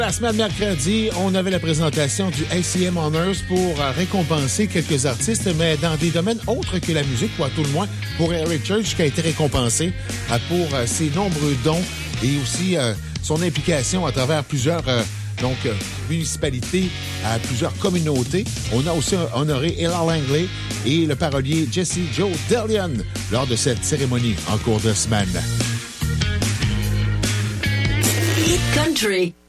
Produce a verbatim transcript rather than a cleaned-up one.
La semaine mercredi, on avait la présentation du A C M Honors pour récompenser quelques artistes, mais dans des domaines autres que la musique, ou à tout le moins pour Eric Church, qui a été récompensé pour ses nombreux dons et aussi euh, son implication à travers plusieurs euh, donc, euh, municipalités, à plusieurs communautés. On a aussi honoré Ella Langley et le parolier Jesse Joe Delian lors de cette cérémonie en cours de semaine. Hit Country.